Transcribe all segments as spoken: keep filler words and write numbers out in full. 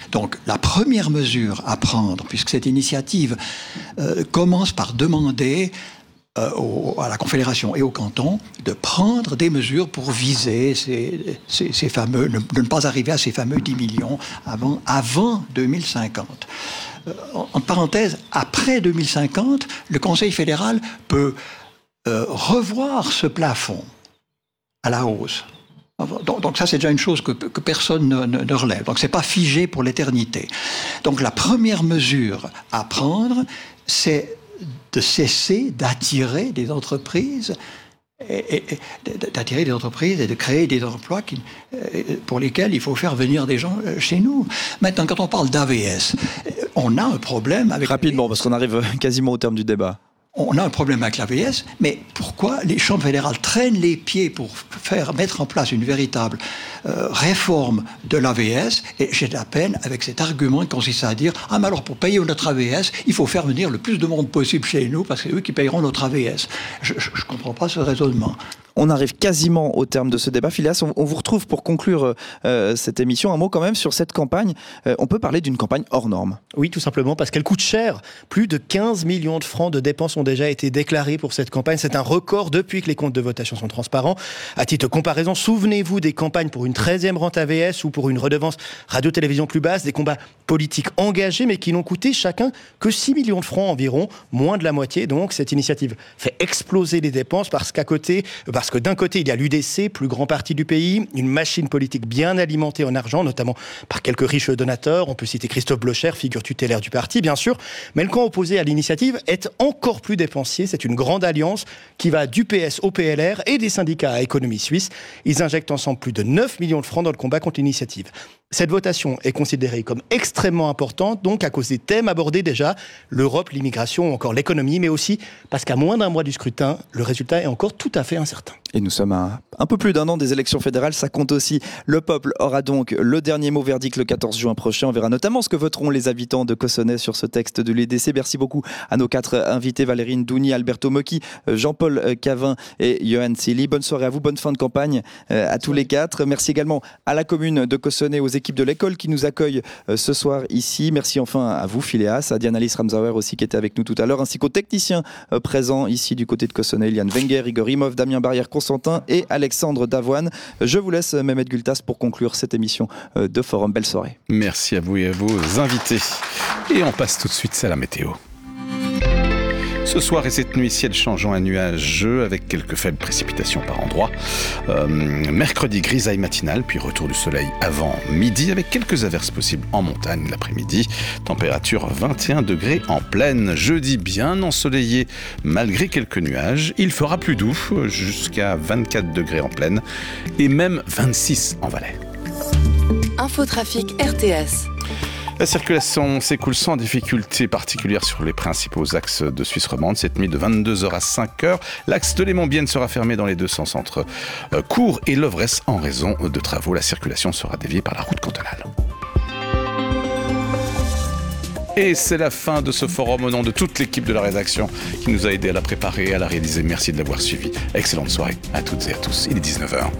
Donc la première mesure à prendre, puisque cette initiative euh, commence par demander euh, au, à la Confédération et au canton de prendre des mesures pour viser ces, ces, ces fameux, ne, de ne pas arriver à ces fameux dix millions avant, avant deux mille cinquante. Euh, en, en parenthèse, après deux mille cinquante, le Conseil fédéral peut euh, revoir ce plafond à la hausse. Donc, donc ça, c'est déjà une chose que, que personne ne, ne, ne relève. Donc, c'est pas figé pour l'éternité. Donc, la première mesure à prendre, c'est de cesser d'attirer des entreprises, et, et, et, d'attirer des entreprises et de créer des emplois qui, pour lesquels il faut faire venir des gens chez nous. Maintenant, quand on parle d'A V S, on a un problème avec... Rapidement, parce qu'on arrive quasiment au terme du débat. On a un problème avec l'A V S, mais pourquoi les chambres fédérales traînent les pieds pour faire mettre en place une véritable euh, réforme de l'A V S? Et j'ai de la peine avec cet argument qui consiste à dire « Ah, mais alors pour payer notre A V S, il faut faire venir le plus de monde possible chez nous parce que c'est eux qui payeront notre A V S. » Je ne comprends pas ce raisonnement. On arrive quasiment au terme de ce débat. Phileas, on, on vous retrouve pour conclure euh, cette émission. Un mot quand même sur cette campagne. Euh, on peut parler d'une campagne hors norme. Oui, tout simplement parce qu'elle coûte cher. Plus de quinze millions de francs de dépenses ont déjà été déclarés pour cette campagne. C'est un record depuis que les comptes de votation sont transparents. À titre de comparaison, souvenez-vous des campagnes pour une treizième rente A V S ou pour une redevance radio-télévision plus basse, des combats politiques engagés mais qui n'ont coûté chacun que six millions de francs environ, moins de la moitié. Donc cette initiative fait exploser les dépenses parce qu'à côté, parce que d'un côté, il y a l'U D C, plus grand parti du pays, une machine politique bien alimentée en argent, notamment par quelques riches donateurs. On peut citer Christophe Blocher, figure tutélaire du parti, bien sûr. Mais le camp opposé à l'initiative est encore plus dépensier. C'est une grande alliance qui va du P S au P L R et des syndicats à Économie Suisse. Ils injectent ensemble plus de neuf millions de francs dans le combat contre l'initiative. Cette votation est considérée comme extrêmement importante, donc à cause des thèmes abordés déjà, l'Europe, l'immigration ou encore l'économie, mais aussi parce qu'à moins d'un mois du scrutin, le résultat est encore tout à fait incertain. Et nous sommes à un peu plus d'un an des élections fédérales, ça compte aussi. Le peuple aura donc le dernier mot, verdict le quatorze juin prochain. On verra notamment ce que voteront les habitants de Cossonay sur ce texte de l'U D C. Merci beaucoup à nos quatre invités, Valérie Ndouni, Alberto Mocchi, Jean-Paul Cavin et Johan Silly. Bonne soirée à vous, bonne fin de campagne à tous les quatre. Merci également à la commune de Cossonay, aux équipes de l'école qui nous accueillent ce soir ici. Merci enfin à vous, Phileas, à Diana-Lise Ramsauer aussi qui était avec nous tout à l'heure, ainsi qu'aux techniciens présents ici du côté de Cossonay, Liane Wenger, Igor Imov, Damien Barrière, Constantin et Alexandre Davoine. Je vous laisse, Mehmet Gultas, pour conclure cette émission de Forum. Belle soirée. Merci à vous et à vos invités. Et on passe tout de suite à la météo. Ce soir et cette nuit, ciel changeant à nuageux avec quelques faibles précipitations par endroits. Euh, mercredi, grisaille matinale, puis retour du soleil avant midi avec quelques averses possibles en montagne l'après-midi. Température vingt et un degrés en plaine. Jeudi, bien ensoleillé malgré quelques nuages. Il fera plus doux jusqu'à vingt-quatre degrés en plaine et même vingt-six en Valais. Infotrafic R T S. La circulation s'écoule sans difficulté particulière sur les principaux axes de Suisse romande. Cette nuit de vingt-deux heures à cinq heures, l'axe de Lémont-Bienne sera fermé dans les deux sens entre Cours et Lovresse en raison de travaux. La circulation sera déviée par la route cantonale. Et c'est la fin de ce forum au nom de toute l'équipe de la rédaction qui nous a aidés à la préparer et à la réaliser. Merci de l'avoir suivi. Excellente soirée à toutes et à tous. Il est dix-neuf heures.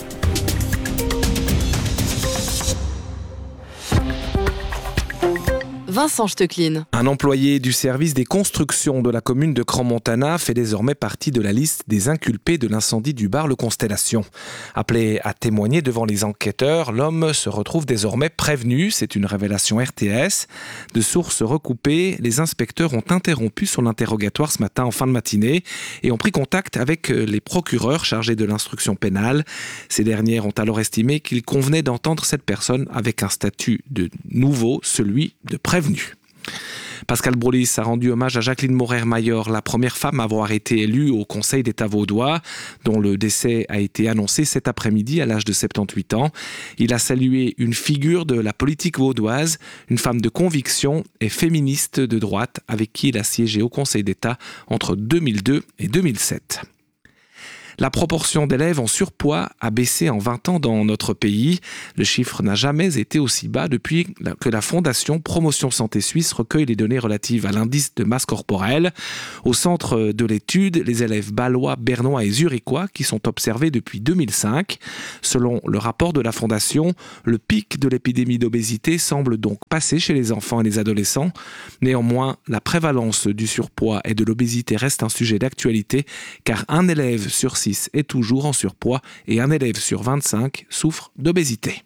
Vincent Stecklin. Un employé du service des constructions de la commune de Crans-Montana fait désormais partie de la liste des inculpés de l'incendie du bar Le Constellation. Appelé à témoigner devant les enquêteurs, l'homme se retrouve désormais prévenu. C'est une révélation R T S. De sources recoupées, les inspecteurs ont interrompu son interrogatoire ce matin en fin de matinée et ont pris contact avec les procureurs chargés de l'instruction pénale. Ces dernières ont alors estimé qu'il convenait d'entendre cette personne avec un statut de nouveau, celui de prévenu. Pascal Brolis a rendu hommage à Jacqueline Morer-Mayor, la première femme à avoir été élue au Conseil d'État vaudois, dont le décès a été annoncé cet après-midi à l'âge de soixante-dix-huit ans. Il a salué une figure de la politique vaudoise, une femme de conviction et féministe de droite avec qui il a siégé au Conseil d'État entre deux mille deux et deux mille sept. La proportion d'élèves en surpoids a baissé en vingt ans dans notre pays. Le chiffre n'a jamais été aussi bas depuis que la Fondation Promotion Santé Suisse recueille les données relatives à l'indice de masse corporelle. Au centre de l'étude, les élèves bâlois, bernois et zurichois qui sont observés depuis deux mille cinq. Selon le rapport de la Fondation, le pic de l'épidémie d'obésité semble donc passer chez les enfants et les adolescents. Néanmoins, la prévalence du surpoids et de l'obésité reste un sujet d'actualité car un élève sur six est toujours en surpoids et un élève sur vingt-cinq souffre d'obésité.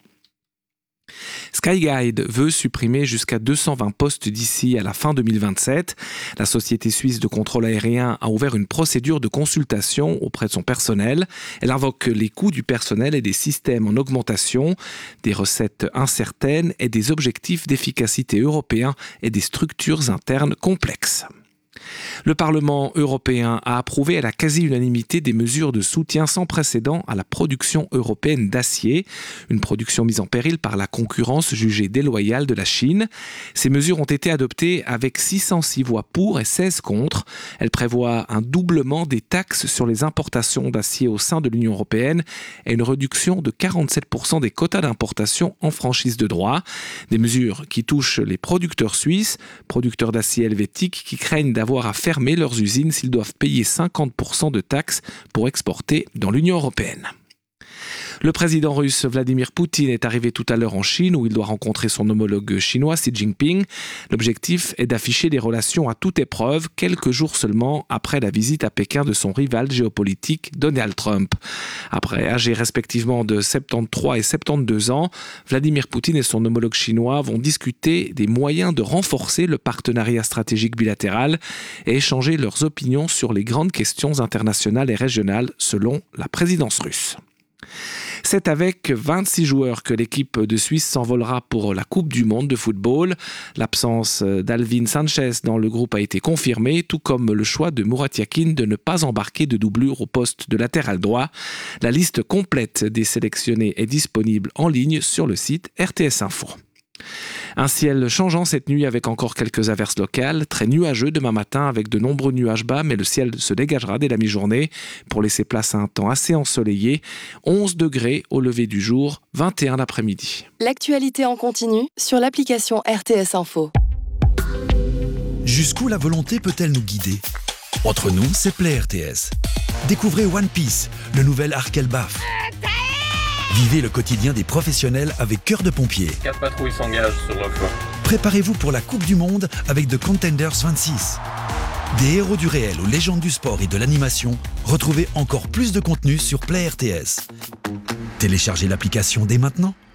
Skyguide veut supprimer jusqu'à deux cent vingt postes d'ici à la fin deux mille vingt-sept. La société suisse de contrôle aérien a ouvert une procédure de consultation auprès de son personnel. Elle invoque les coûts du personnel et des systèmes en augmentation, des recettes incertaines et des objectifs d'efficacité européens et des structures internes complexes. Le Parlement européen a approuvé à la quasi-unanimité des mesures de soutien sans précédent à la production européenne d'acier, une production mise en péril par la concurrence jugée déloyale de la Chine. Ces mesures ont été adoptées avec six cent six voix pour et seize contre. Elles prévoient un doublement des taxes sur les importations d'acier au sein de l'Union européenne et une réduction de quarante-sept pour cent des quotas d'importation en franchise de droit. Des mesures qui touchent les producteurs suisses, producteurs d'acier helvétique qui craignent d'avoir à fermer leurs usines s'ils doivent payer cinquante pour cent de taxes pour exporter dans l'Union européenne. Le président russe Vladimir Poutine est arrivé tout à l'heure en Chine où il doit rencontrer son homologue chinois Xi Jinping. L'objectif est d'afficher des relations à toute épreuve quelques jours seulement après la visite à Pékin de son rival géopolitique Donald Trump. Après âgés respectivement de soixante-treize et soixante-douze ans, Vladimir Poutine et son homologue chinois vont discuter des moyens de renforcer le partenariat stratégique bilatéral et échanger leurs opinions sur les grandes questions internationales et régionales selon la présidence russe. C'est avec vingt-six joueurs que l'équipe de Suisse s'envolera pour la Coupe du Monde de football. L'absence d'Alvin Sanchez dans le groupe a été confirmée, tout comme le choix de Murat Yakin de ne pas embarquer de doublure au poste de latéral droit. La liste complète des sélectionnés est disponible en ligne sur le site R T S Info. Un ciel changeant cette nuit avec encore quelques averses locales, très nuageux demain matin avec de nombreux nuages bas, mais le ciel se dégagera dès la mi-journée pour laisser place à un temps assez ensoleillé. onze degrés au lever du jour, vingt et un l'après-midi. L'actualité en continu sur l'application R T S Info. Jusqu'où la volonté peut-elle nous guider ? Entre nous, c'est Play R T S. Découvrez One Piece, le nouvel arc Elbaf. Vivez le quotidien des professionnels avec Cœur de Pompier. Quatre patrouilles s'engagent sur le flanc. Préparez-vous pour la Coupe du Monde avec The Contenders vingt-six. Des héros du réel aux légendes du sport et de l'animation, retrouvez encore plus de contenu sur Play R T S. Téléchargez l'application dès maintenant.